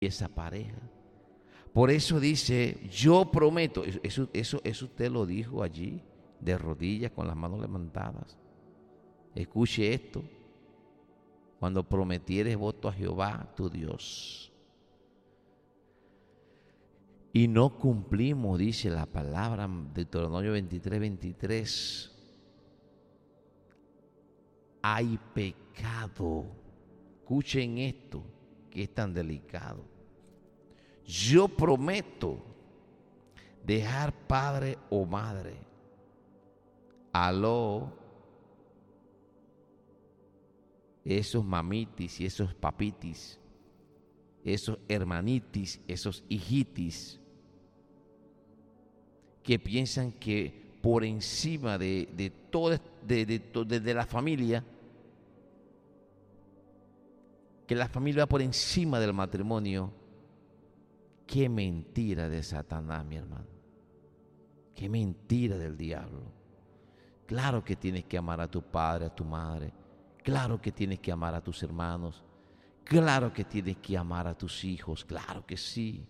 esa pareja. Por eso dice, yo prometo, eso usted lo dijo allí, de rodillas, con las manos levantadas. Escuche esto, cuando prometieres voto a Jehová, tu Dios, y no cumplimos, dice la palabra, Deuteronomio 23:23, hay pecado. Escuchen esto, que es tan delicado. Yo prometo dejar padre o madre. Aló, esos mamitis y esos papitis, esos hermanitis, esos hijitis, que piensan que por encima de toda de la familia, que la familia va por encima del matrimonio. Qué mentira de Satanás, mi hermano. Qué mentira del diablo. Claro que tienes que amar a tu padre, a tu madre. Claro que tienes que amar a tus hermanos. Claro que tienes que amar a tus hijos. Claro que sí.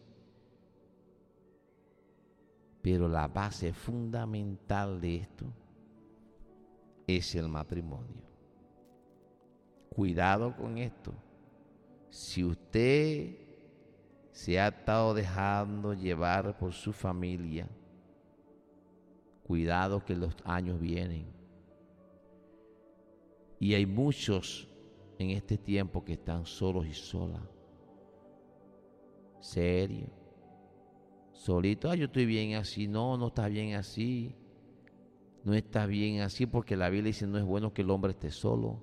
Pero la base fundamental de esto es el matrimonio. Cuidado con esto. Si usted se ha estado dejando llevar por su familia, cuidado que los años vienen. Y hay muchos en este tiempo que están solos y solas. Serio. Solito, yo estoy bien así. No, no está bien así. No está bien así porque la Biblia dice no es bueno que el hombre esté solo.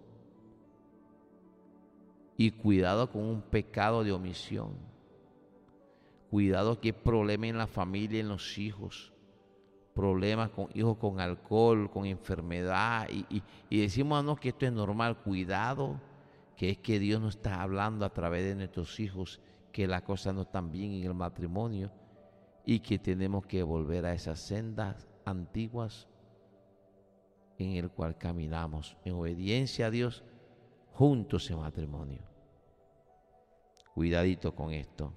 Y cuidado con un pecado de omisión. Cuidado que hay problemas en la familia, en los hijos. Problemas con hijos con alcohol, con enfermedad. Y decimos no, que esto es normal. Cuidado, que es que Dios nos está hablando a través de nuestros hijos que las cosas no están bien en el matrimonio y que tenemos que volver a esas sendas antiguas en el cual caminamos en obediencia a Dios juntos en matrimonio. Cuidadito con esto.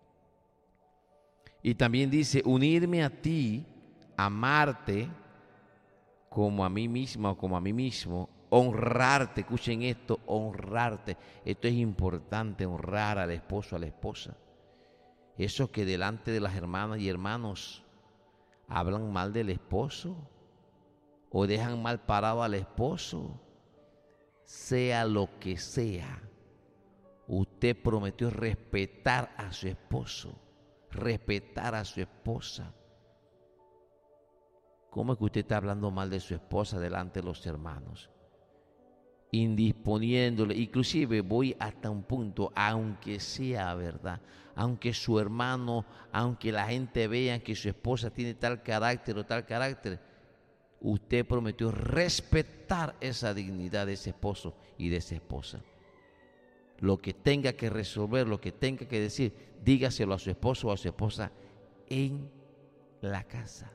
Y también dice, unirme a ti, amarte como a mí misma o como a mí mismo, honrarte, escuchen esto, honrarte. Esto es importante, honrar al esposo, a la esposa. Eso que delante de las hermanas y hermanos hablan mal del esposo o dejan mal parado al esposo, sea lo que sea, usted prometió respetar a su esposo, respetar a su esposa. ¿Cómo es que usted está hablando mal de su esposa delante de los hermanos? Indisponiéndole, inclusive voy hasta un punto, aunque sea verdad, aunque su hermano, aunque la gente vea que su esposa tiene tal carácter o tal carácter, usted prometió respetar esa dignidad de ese esposo y de esa esposa. Lo que tenga que resolver, lo que tenga que decir, dígaselo a su esposo o a su esposa en la casa.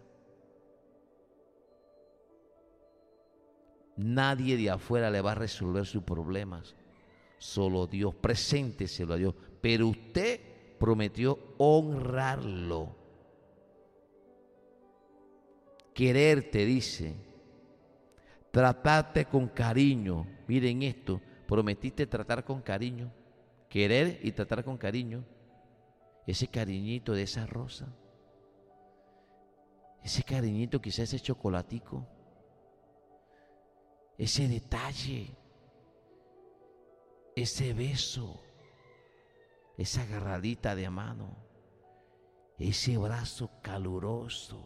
Nadie de afuera le va a resolver sus problemas. Solo Dios. Presénteselo a Dios. Pero usted prometió honrarlo. Quererte, dice. Tratarte con cariño. Miren esto. Prometiste tratar con cariño. Querer y tratar con cariño. Ese cariñito de esa rosa. Ese cariñito, quizás ese chocolatico. Ese detalle, ese beso, esa agarradita de mano, ese brazo caluroso,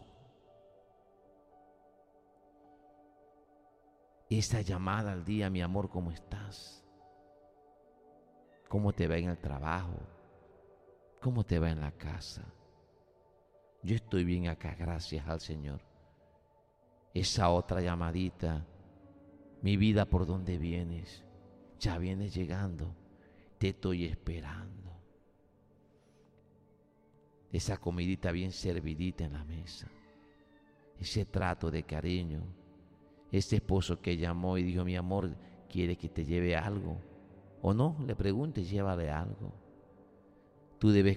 esa llamada al día, mi amor, ¿cómo estás? ¿Cómo te va en el trabajo? ¿Cómo te va en la casa? Yo estoy bien acá, gracias al Señor. Esa otra llamadita. Mi vida, ¿por dónde vienes? Ya vienes llegando, te estoy esperando. Esa comidita bien servidita en la mesa, ese trato de cariño, ese esposo que llamó y dijo, mi amor, ¿quiere que te lleve algo? O no, le pregunte, llévale algo. tú debes